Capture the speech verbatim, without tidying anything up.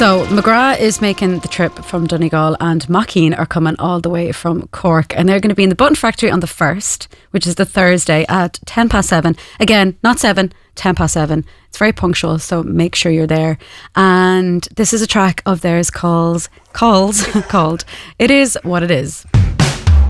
So McGrath is making the trip from Donegal, and Machine are coming all the way from Cork, and they're going to be in the Button Factory on the first, which is the Thursday at ten past seven. Again, not seven, ten past seven. It's very punctual, so make sure you're there. And this is a track of theirs called, calls, called It Is What It Is.